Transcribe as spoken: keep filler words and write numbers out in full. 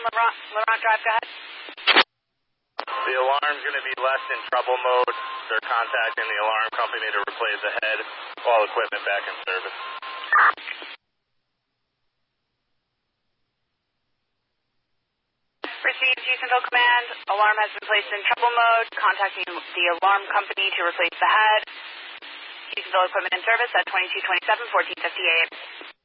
Laurent, Laurent Drive, go ahead. The alarm's going to be less in trouble mode. They're contacting the alarm company to replace the head. All equipment back in service. Received, Houstonville Command. Alarm has been placed in trouble mode. Contacting the alarm company to replace the head. Houstonville equipment in service at twenty-two twenty-seven, fourteen fifty-eight.